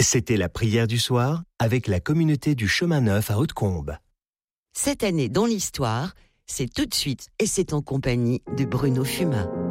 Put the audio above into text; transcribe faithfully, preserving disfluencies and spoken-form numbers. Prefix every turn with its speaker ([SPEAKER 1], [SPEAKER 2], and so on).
[SPEAKER 1] C'était la prière du soir avec la communauté du Chemin Neuf à Hautecombe.
[SPEAKER 2] Cette année dans l'histoire, c'est tout de suite et c'est en compagnie de Bruno Fumat.